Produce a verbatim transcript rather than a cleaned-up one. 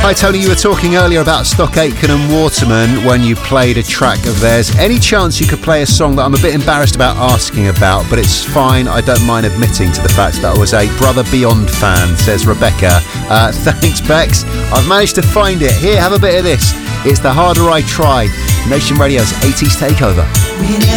Hi Tony, you were talking earlier about Stock Aitken and Waterman when you played a track of theirs. Any chance you could play a song that I'm a bit embarrassed about asking about, but it's fine, I don't mind admitting to the fact that I was a Brother Beyond fan, says Rebecca. Uh, thanks Bex, I've managed to find it. Here, have a bit of this. It's The Harder I Try, Nation Radio's eighties Takeover.